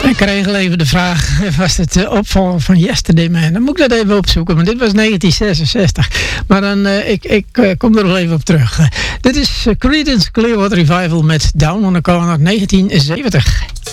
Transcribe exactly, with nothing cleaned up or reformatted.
Ik kreeg al even de vraag, was het uh, opvolger van Yesterday Man? Dan moet ik dat even opzoeken, maar dit was negentien zesenzestig. Maar dan, uh, ik, ik uh, kom er nog even op terug. Uh, dit is uh, Creedence Clearwater Revival met Down on the Corner negentien zeventig.